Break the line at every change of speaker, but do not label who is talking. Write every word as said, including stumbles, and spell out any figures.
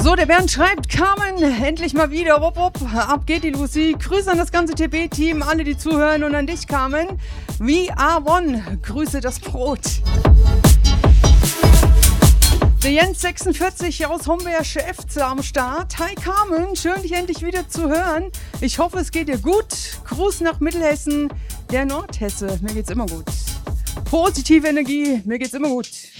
So, der Bernd schreibt, Carmen, endlich mal wieder, wupp, wupp, ab geht die Lucy. Grüße an das ganze T B-Team, alle, die zuhören und an dich, Carmen. We are one, grüße das Brot. Der Jens sechsundvierzig aus Homberg F C am Start. Hi Carmen, schön dich endlich wieder zu hören. Ich hoffe, es geht dir gut. Gruß nach Mittelhessen, der Nordhesse. Mir geht's immer gut. Positive Energie, mir geht's immer gut.